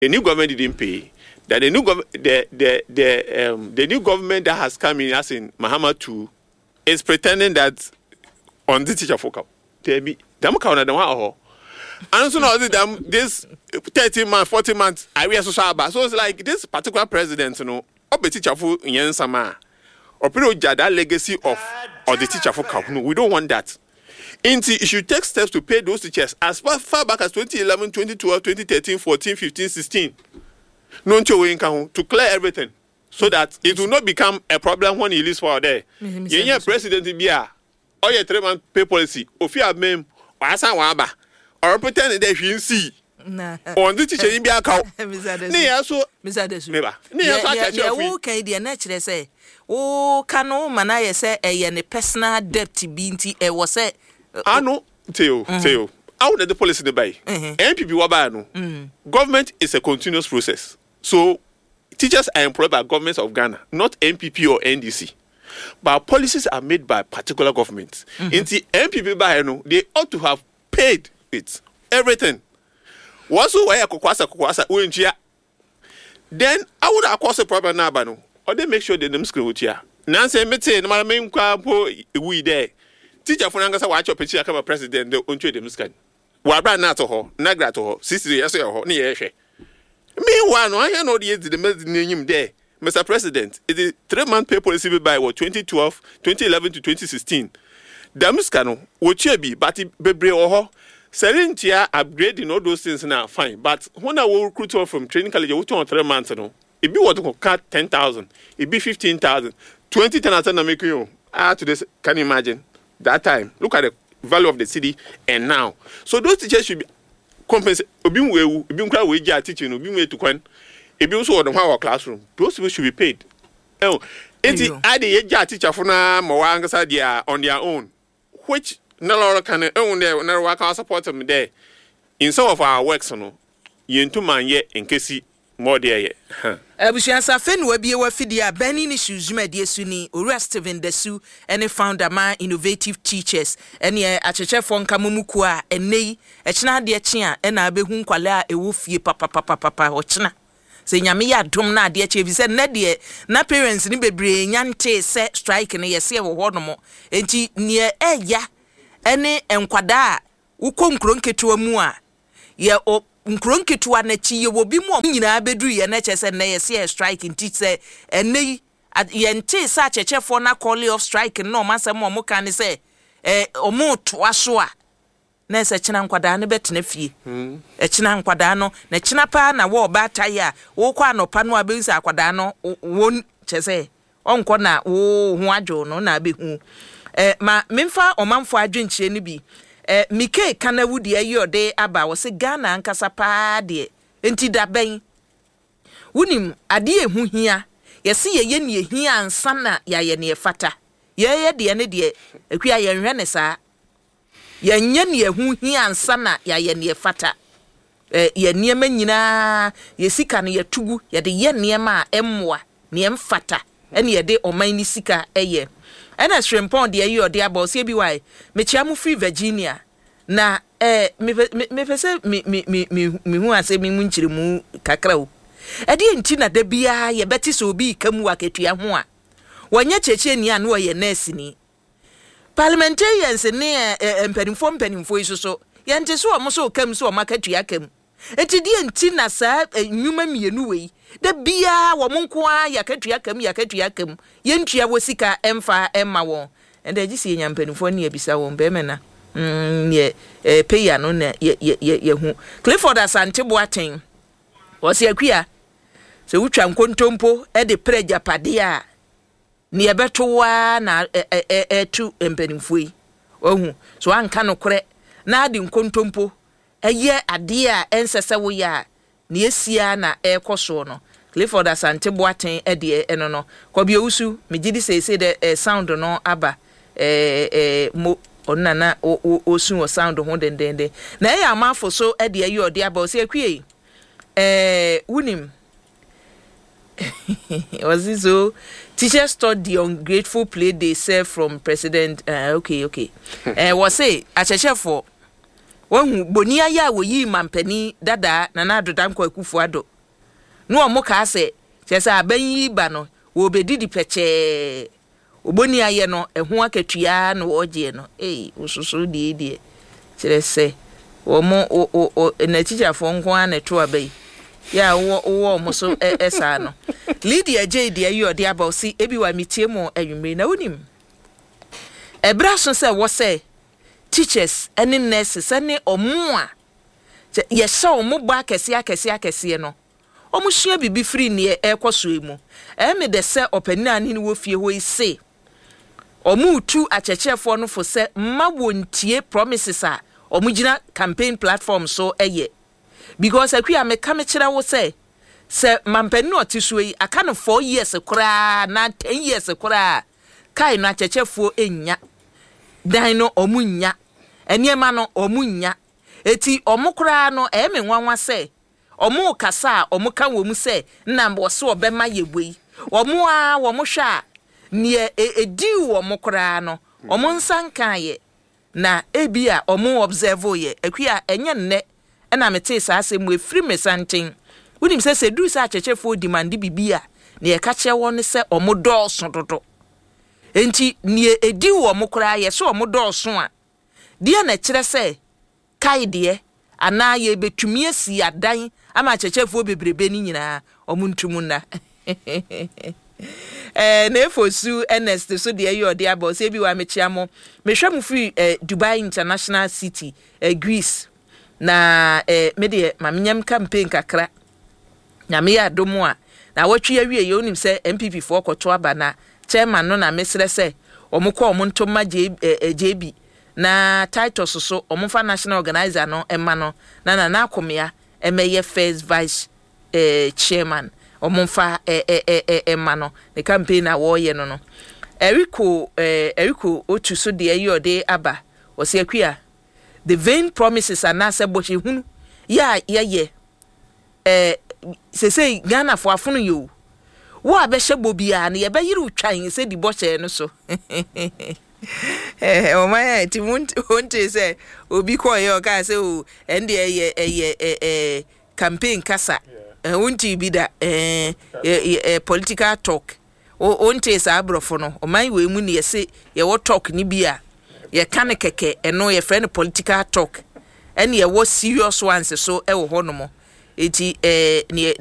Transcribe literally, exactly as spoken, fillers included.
the new government didn't pay. That the new gov- the the the um the new government that has come in, as in Mahama two, is pretending that on the teacher focus. They be them count them one. And so now this thirteen months, fourteen months, I read social about. So it's like this particular president, you know, or the teacher for yen sama, or put that legacy of or the teacher for count. No, we don't want that. Inti, you should take steps to pay those teachers as far, far back as twenty eleven, twenty twelve, twenty thirteen, fourteen, fifteen, sixteen. No to clear everything so that it will not become a problem when he leaves for there. Yeah, president Bia, or your three month pay policy, or fear mem, or Asa Waba, or pretend that you see. On the teacher in Bia cow. Near so, Miss Addis, never. Near so, okay, the natural say, oh, cano manaya say a personal debt binti, a was say, I know, Teo, Teo. How did the policy the bay? M P P Wabano. Government is a continuous process. So, teachers are employed by governments of Ghana, not M P P or N D C. But policies are made by particular governments. Mm-hmm. In the M P P, they ought to have paid it. Everything. What's the way I kukwasa kukwasa uinchia? Then, I would have caused a problem now, or they make sure they don't screw with you. Nancy, Mete, no matter me, we there. Teacher for Nangasa watch your picture come a president, the untrade them scan. Wabra Nato, Nagra to her, sister, yes, or near. Meanwhile, no, I know the the name there, Mister President. It is three month pay policy by what twenty twelve, twenty eleven to twenty sixteen. Damuscano, what you be, but it be or Serentia upgrading all those things now, fine. But when I will recruit her from training college, we turn three months ago. It be what to cut ten thousand, it be fifteen thousand, twenty thousand. I make you ah to this. Can you imagine that time? Look at the value of the city and now. So those teachers should be compensate. Obi we obi nkra we ja teaching obi we to kwan. Ebi also on our classroom. Those people should be paid. Oh, enti ade ja teacher for na ma wa ngasa dia on their own. Which no law can own there na wa can support them there. In some of our works no, yentu man ye nkesi more there ye. Abusiansa fen wa bie wa fidia bani ni shuzuma die suni Ora Steven Desu ene founder man innovative teachers ene achechefo nka momuku a enei echina de echi a ena abehu nkwale a ewo fie papa papa papa ochina se nyame ya dom na de echi bi se na de na parents ni bebre nyante se strike ne yese wo hodomo enti ne eya ene enkwada a ukonkro nketewa mu a ye o nkronketua na chi ye wo bi mu nyina beduru ye na chese na ye se strike nti se ene ye nti sa chechefo na call of strike no masem o kan se eh omo toa so a na se china nkwada ne betena fie e china nkwada no na china pa na wo ba taya wo kwa no pa no abesi akwada no wo chese onko na wo hu adwo no na abehu eh ma memfa omanfo adwenchire ni bi Eh, Mike Kanawudi ayo de aba wose Ghana ankasa pa de enti da ben wunim ade ehu hia yesi ye ye ne hia ansa na ya ye ne fata ye ye de ne de akua ye nhwe ne sa ye nye ne ehu hia ansa na ya ye ne fata eh ye niema nyina ye sika ne ye tugu ye de ye niema emmoa ne emfata ene ye de oman ni sika eye ena shrimpon de ayi ode abosie bi wai mechiamu free Virginia na eh me me pese me me me me hu ase me mu nchire mu kakra o ede enti na da bia ye beti so obi kamu aketua ho a wonye cheche ni anu ye nurse ni parliamentarians ne empanimfo mpanimfo isoso ye nte so omo so kam so omakatua kam eti de enti na sa nwuma mienu wei da bia wo monko a yakatua kam yakatua kam yentua wo sika emfa emma won ende gisi nyampanifo ne ebisa won be mena mm ye eh peya no na ye ye ye hu Clifford Asante Boaten wo se akua se wutwa nkontompo e de preja pade a ne ebetowa na etu empanifo yi ohu so anka no kore na ade nkontompo eye ade a ensese wo ya ne esia na ekoso no Clifford Asante Boaten e de eno no kwabie usu megidi se se de sound no aba eh eh mo onana o osu o sound ho dendende na e amafo so e de ayi ode aba o se akwie eh unim Ozizo teachers taught the ungrateful play they serve from president uh, okay okay eh was say achechefo won boni aya wo yi mampani dada na na adodan kwa Akufo-Addo no omo ka se chese abanyi ba no wo bedidi peche oboni aye no eho akatua no oje no eh osusu die die chese omo o o na teacher fo nko an to abai ya wo wo omo so esa no Lydia J de ayo de about see ebi wa mitie mo anwumre na wonim ebra so se wo se teachers and nurses and omo a ye sha omo ba akese akese akese no omo hia bibi free ne ekoso emu e me de se opanina ani wo fie ho ise omo tu achechefo no fo se mma wontie promises a omo gina campaign platform so eye because akua me ka me kira wo se se mampani otiso yi aka no four years kura na ten years kura kai no achechefo enya dan no omo nya eniema no omo nya eti omo kura no e me nwanwa se omo kasa omo ka wo mu se na mbo se obema yeboi omo a omo hwa ne edi omo kura no omo nsankan ye na ebia omo observe ye akua enye nne na mete sa asem we free me santin wonim se se du sa chechefo demand bibia ne ye ka che won se omo dooso dodo enti ne edi omo kura ye so omo dooso a dia na kire se kai de ana ye betumi asi adan ama chechefo bebrebe ni nyina omo ntumu na eh na efosu Ernest so de ayo de aba se bi wa mechia mo mehwa mu free eh, Dubai International City eh, Greece na eh me de mamnyam campaign kakra na me ya domo a na watwe awie ye onim se M P P fo koto aba na chairman no na mesre se omukọ omuntoma J B na title so omufa national organizer no emma no na na na akomia emeye first vice eh, chairman omufa eh, eh, eh, emma no the campaign na wo ye no no Eriko eh, Eriko otu so de ayi ode aba o se akua the vain promises are na se bochi hunu ya ya ye eh se se Ghana fo afunu yo wo abehye bobia na ye be yiri utwan se di boche no so eh o my ti wonte se obi ko ye o ka se o ende ye ye eh campaign kasa eh wonti bi da eh political talk o wonte sa abrofo no o man we mu ne ye se ye wo talk ni bia ye kan keke eno ye friend political talk ene ye wo serious ones so e wo hono mo eti eh